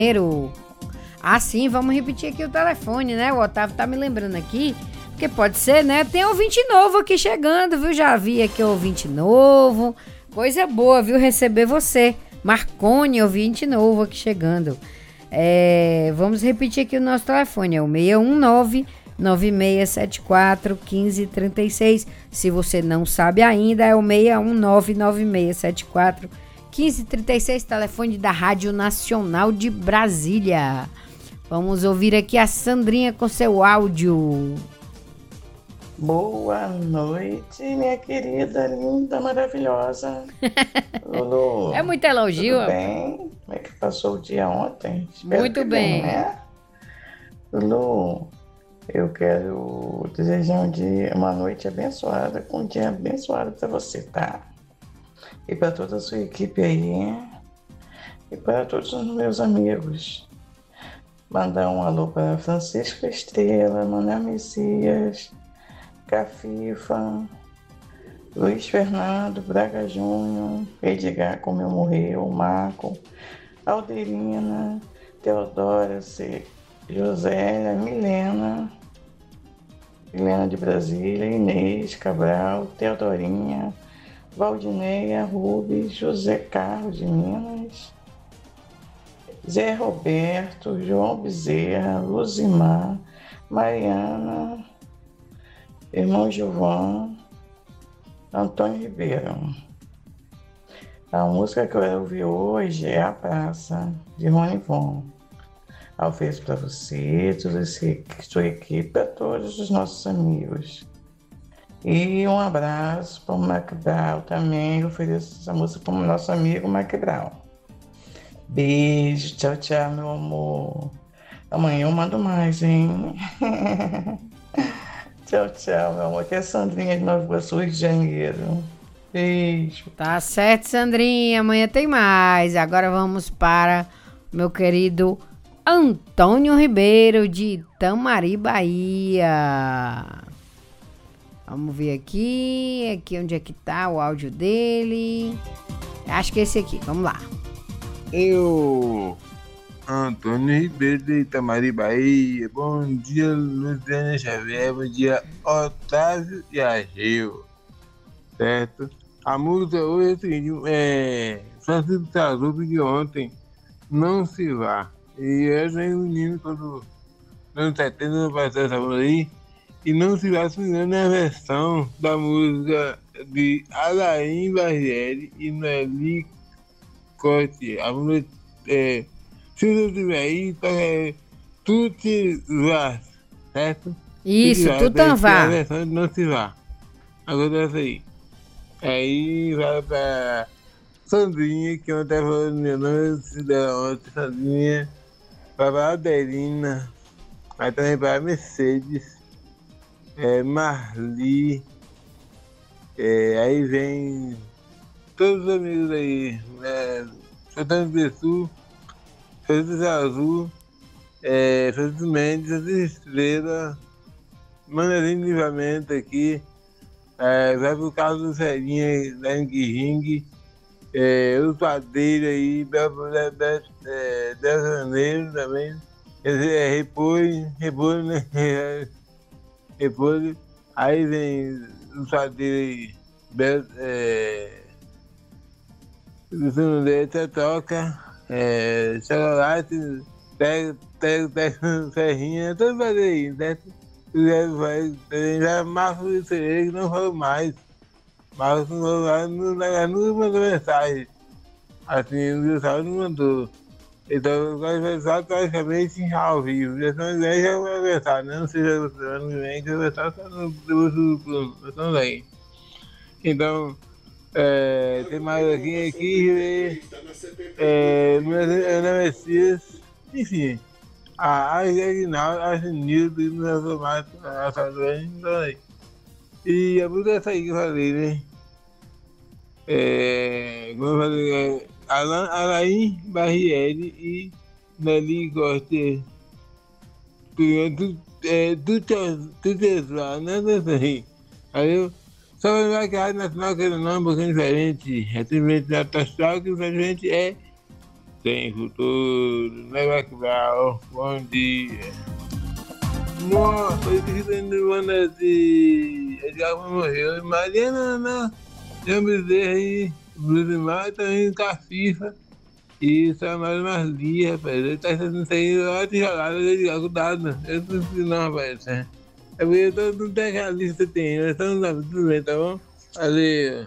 Ah, sim, vamos repetir aqui o telefone, né? O Otávio tá me lembrando aqui, porque pode ser, né? Tem ouvinte novo aqui chegando, viu? Já vi aqui ouvinte novo. Coisa boa, viu? Receber você. Marcone, ouvinte novo aqui chegando. Vamos repetir aqui o nosso telefone, é o 619-9674-1536. Se você não sabe ainda, é o 619-9674-1536, telefone da Rádio Nacional de Brasília. Vamos ouvir aqui a Sandrinha com seu áudio. Boa noite, minha querida, linda, maravilhosa. Lulu, é muito elogio. Tudo bem? Como é que passou o dia ontem? Espero muito bem, né? Lulu, eu quero desejar uma noite abençoada, com um dia abençoado para você, tá? E para toda a sua equipe aí, e para todos os meus amigos. Mandar um alô para Francisco Estrela, Mané Messias, Cafifa, Luiz Fernando, Braga Júnior, Edgar, como eu morreu, Marco, Alderina, Teodora, Josélia, Milena de Brasília, Inês Cabral, Teodorinha, Valdineia, Rubens, José Carlos de Minas, Zé Roberto, João Bezerra, Luzimar, Mariana, irmão Gilvão, Antônio Ribeiro. A música que eu quero ouvir hoje é A Praça, de Rony Von. Ofereço para você, toda sua equipe, a todos os nossos amigos. E um abraço para o Mac Brown também. Eu ofereço essa música para o nosso amigo Mac Brown. Beijo, tchau, tchau, meu amor. Amanhã eu mando mais, hein? Tchau, tchau, meu amor. Aqui é a Sandrinha de Nova Iguaçu, Rio de Janeiro. Beijo. Tá certo, Sandrinha. Amanhã tem mais. Agora vamos para meu querido Antônio Ribeiro, de Itamari, Bahia. Vamos ver aqui onde é que tá o áudio dele. Acho que é esse aqui, vamos lá. Eu, Antônio Ribeiro, de Itamari, Bahia. Bom dia, Luciana Xavier. Bom dia, Otávio e Ageu. Certo? A música hoje é o seguinte, Francisco Salzuco de ontem, Não Se Vá. E eu reunindo quando anos 70 não passou essa música aí, e Não Se Vá, se não me engano, é a versão da música de Alain Barriere e Noeli Cote. A música se você estiver aí, Tu Te Vá, certo? Isso, Tu Te Vá. A versão de Não Se Vá. Agora essa aí. Aí vai pra Sandrinha, que ontem falou meu nome, se dela ontem, Sandrinha. Vai pra Adelina. Vai também pra Mercedes. Marli. Aí vem todos os amigos aí. Santana Pessu, Francisco Azul, Francisco Mendes, Francisco Estrela, Mandarim Livramento aqui. Vai pro Carlos Ferinha, da Ring, os padeiros aí, Dez Janeiro também, repolho, né? Repolho, aí vem os padeiros aí, Toca, chocolate, pega ferrinha, tudo fazer aí, certo? Já Marcos de Cereja que não falou mais. Marcos não mandou mensagem. Assim, o Gustavo não mandou. Então, vai conversar praticamente ao vivo. Já não vem, já vai conversar, né? Não seja o ano que vem, que vai conversar só no plano. Não vem. Então, tem mais aqui, Ana Messias, enfim. A Aguinaldo, a Nildo, no reformato, a Fadrone, então aí. E a música é essa aí que eu falei, né? Como eu falei, Alain Barriere e Nelly Costa. Tudo lá, nada assim. Aí eu só vou lembrar que a Rádio Nacional, que era um pouquinho diferente, é simplesmente na Astral, que infelizmente é tem futuro, né, Bacurau? Bom dia. Nossa, eu esqueci de mandar assim. Já morreu. Mariana, né? Eu me dei aí. Brusimar também com a FIFA. E Samuel Marli, rapaz. Ele tá saindo lá de jogada de cuidado. Eu não sei não, rapaz. É porque eu não tenho aquela lista que tem. Eu só não sabe tudo bem, tá bom? Valeu.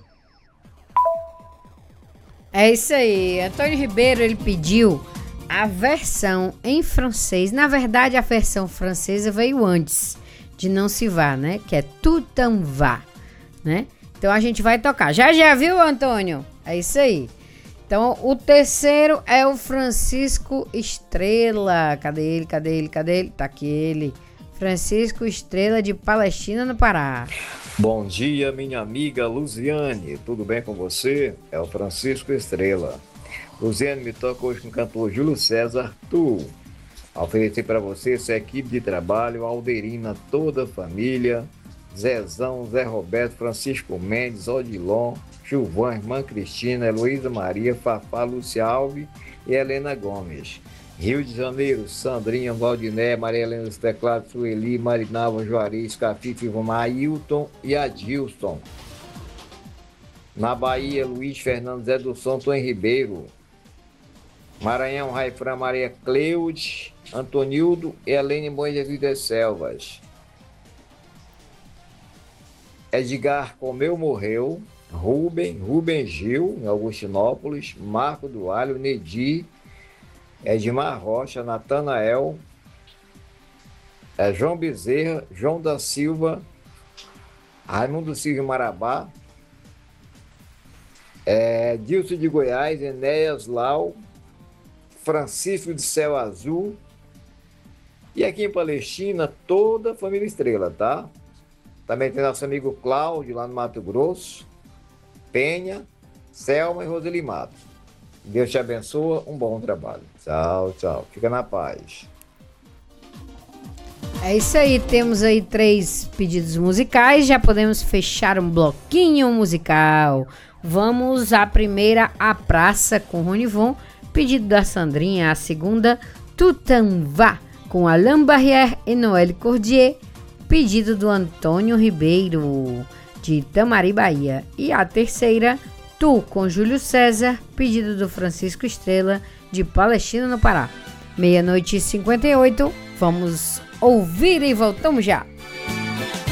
É isso aí. Antônio Ribeiro, ele pediu a versão em francês. Na verdade, a versão francesa veio antes de Não Se Vá, né? Que é Tu T'en Vas, né? Então a gente vai tocar. Já, viu, Antônio? É isso aí. Então, o terceiro é o Francisco Estrela. Cadê ele? Tá aqui ele. Francisco Estrela, de Palestina, no Pará. Bom dia, minha amiga Luziane. Tudo bem com você? É o Francisco Estrela. Luziane, me toca hoje com o cantor Júlio César, Tu. Oferecer para você essa equipe de trabalho, Alderina, toda a família, Zezão, Zé Roberto, Francisco Mendes, Odilon, Gilvan, irmã Cristina, Heloísa Maria, Fafá, Lúcia Alves e Helena Gomes. Rio de Janeiro, Sandrinha, Valdiné, Maria Helena dos Teclados, Sueli, Marinalva, Juarez, Cafife, Ailton e Adilson. Na Bahia, Luiz Fernando, Zé do Som, Tom Ribeiro. Maranhão, Raifran, Maria Cleude, Antonildo e Helene Moisés das Selvas. Edgar Comeu Morreu, Rubem Gil, em Augustinópolis, Marco do Alho, Nedir, Edmar Rocha, Natanael, João Bezerra, João da Silva, Raimundo Silva Marabá, Dilson de Goiás, Enéas Lau, Francisco de Céu Azul e aqui em Palestina toda a família Estrela, tá? Também tem nosso amigo Cláudio lá no Mato Grosso, Penha, Selma e Roseli Matos. Deus te abençoe, um bom trabalho. Tchau. Fica na paz. É isso aí, temos aí 3 pedidos musicais, já podemos fechar um bloquinho musical. Vamos à primeira, A Praça, com Ronivon, pedido da Sandrinha. A segunda, Tu T'en Vas, com Alain Barrière e Noël Cordier, pedido do Antônio Ribeiro, de Itamari, Bahia. E a terceira, Tu, com Júlio César, pedido do Francisco Estrela, de Palestina, no Pará. 00:58, vamos ouvir e voltamos já.